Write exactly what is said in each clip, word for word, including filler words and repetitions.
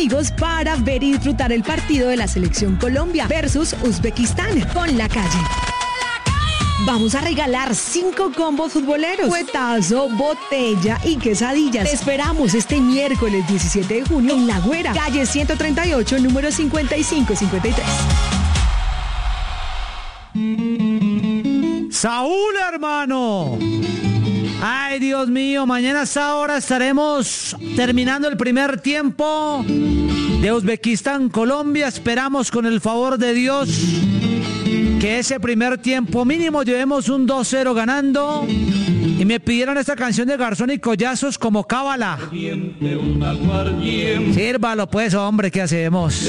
amigos para ver y disfrutar el partido de la Selección Colombia versus Uzbekistán con La Calle. Vamos a regalar cinco combos futboleros, cuetazo, botella y quesadillas. Te esperamos este miércoles diecisiete de junio en La Güera, calle ciento treinta y ocho, número cincuenta y cinco cincuenta y tres. Saúl, hermano. Ay, Dios mío, mañana a esta hora estaremos terminando el primer tiempo de Uzbekistán, Colombia. Esperamos con el favor de Dios que ese primer tiempo mínimo llevemos un dos cero ganando. Y me pidieron esta canción de Garzón y Collazos como cábala. Sírvalo pues, hombre, ¿qué hacemos?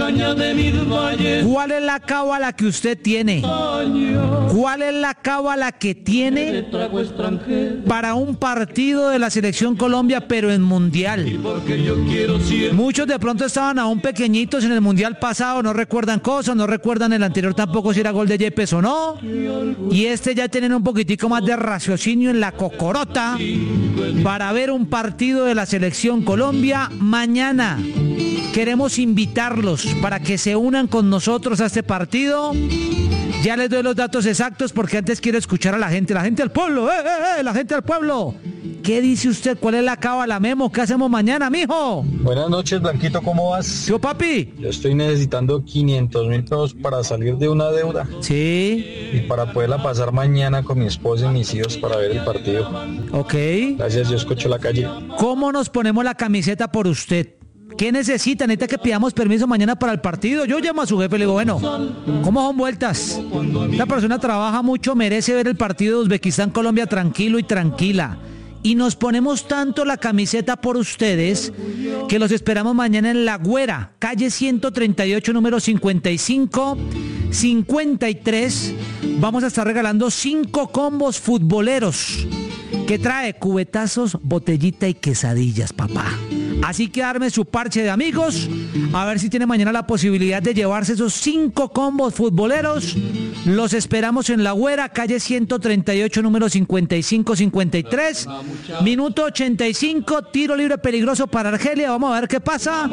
¿Cuál es la cábala que usted tiene? ¿Cuál es la cábala que tiene para un partido de la Selección Colombia, pero en Mundial? Muchos de pronto estaban aún pequeñitos en el Mundial pasado, no recuerdan cosas, no recuerdan el anterior tampoco si era gol de Yepes o no. Y este ya tienen un poquitico más de raciocinio en la cocorota para ver un partido de la Selección Colombia mañana. Queremos invitarlos para que se unan con nosotros a este partido. Ya les doy los datos exactos porque antes quiero escuchar a la gente, la gente del pueblo, ¡eh, eh, eh! La gente del pueblo. ¿Qué dice usted? ¿Cuál es la cábala, Memo? ¿Qué hacemos mañana, mijo? Buenas noches, Blanquito, ¿cómo vas? ¿Yo, papi? Yo estoy necesitando quinientos mil pesos para salir de una deuda. Sí. Y para poderla pasar mañana con mi esposa y mis hijos para ver el partido. Ok. Gracias, yo escucho La Calle. ¿Cómo nos ponemos la camiseta por usted? ¿Qué necesita? ¿Necesita que pidamos permiso mañana para el partido? Yo llamo a su jefe y le digo, bueno, ¿cómo son vueltas? Esta persona trabaja mucho, merece ver el partido de Uzbekistán-Colombia tranquilo y tranquila. Y nos ponemos tanto la camiseta por ustedes que los esperamos mañana en La Güera, calle ciento treinta y ocho, número cincuenta y cinco cincuenta y tres. Vamos a estar regalando cinco combos futboleros que trae cubetazos, botellita y quesadillas, papá. Así que arme su parche de amigos, a ver si tiene mañana la posibilidad de llevarse esos cinco combos futboleros. Los esperamos en La Güera, calle ciento treinta y ocho, número cincuenta y cinco cincuenta y tres. Minuto ochenta y cinco, tiro libre peligroso para Argelia. Vamos a ver qué pasa.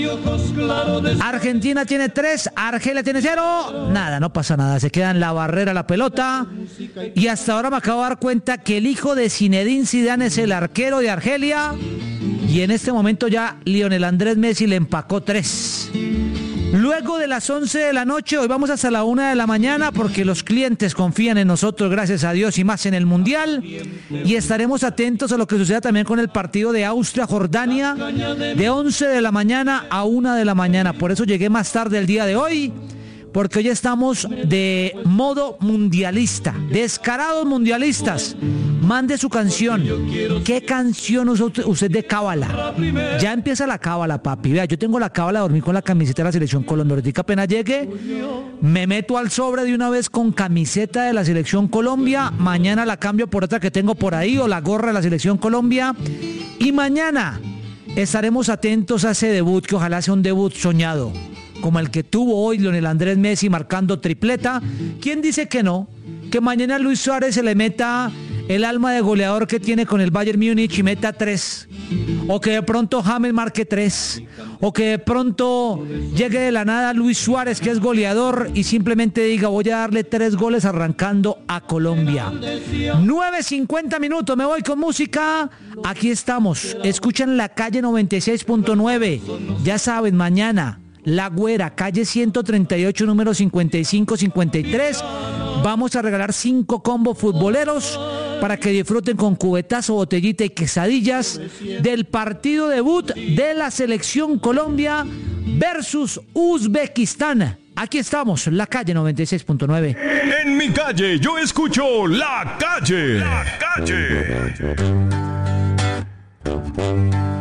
Argentina tiene tres, Argelia tiene cero. Nada, no pasa nada, se queda en la barrera la pelota. Y hasta ahora me acabo de dar cuenta que el hijo de Zinedine Zidane es el arquero de Argelia. Y en este momento ya Lionel Andrés Messi le empacó tres. Luego de las once de la noche, hoy vamos hasta la una de la mañana porque los clientes confían en nosotros, gracias a Dios, y más en el Mundial. Y estaremos atentos a lo que suceda también con el partido de Austria-Jordania de once de la mañana a una de la mañana. Por eso llegué más tarde el día de hoy, porque hoy estamos de modo mundialista, descarados mundialistas. Mande su canción. ¿Qué canción usa usted de cábala? Ya empieza la cábala, papi. Vea, yo tengo la cábala de dormir con la camiseta de la Selección Colombia. Ahorita apenas llegue, me meto al sobre de una vez con camiseta de la Selección Colombia. Mañana la cambio por otra que tengo por ahí, o la gorra de la Selección Colombia. Y mañana estaremos atentos a ese debut, que ojalá sea un debut soñado, como el que tuvo hoy Lionel Andrés Messi marcando tripleta. ¿Quién dice que no? Que mañana Luis Suárez se le meta el alma de goleador que tiene con el Bayern Múnich y meta tres. O que de pronto James marque tres. O que de pronto llegue de la nada Luis Suárez, que es goleador, y simplemente diga, voy a darle tres goles arrancando a Colombia. nueve cincuenta minutos, me voy con música. Aquí estamos. Escuchan La Calle noventa y seis punto nueve. Ya saben, mañana La Güera, calle ciento treinta y ocho, número cincuenta y cinco cincuenta y tres. Vamos a regalar cinco combos futboleros para que disfruten con cubetazo, botellita y quesadillas del partido debut de la Selección Colombia versus Uzbekistán. Aquí estamos, La Calle noventa y seis punto nueve. En mi calle yo escucho La Calle. La Calle.